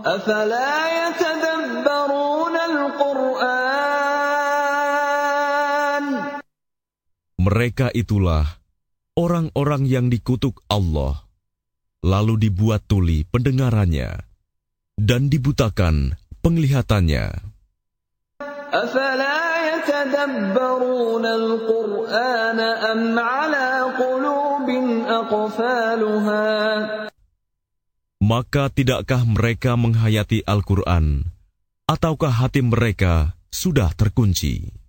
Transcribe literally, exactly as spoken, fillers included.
أَفَلَا يَتَدَبَّرُونَ الْقُرْآنَ. Mereka itulah orang-orang yang dikutuk Allah, lalu dibuat tuli pendengarannya dan dibutakan penglihatannya. أَفَلَا يَتَدَبَّرُونَ الْقُرْآنَ أَمْ عَلَى قُلُوبٍ أَقْفَالُهَا. Maka tidakkah mereka menghayati Al-Quran, ataukah hati mereka sudah terkunci?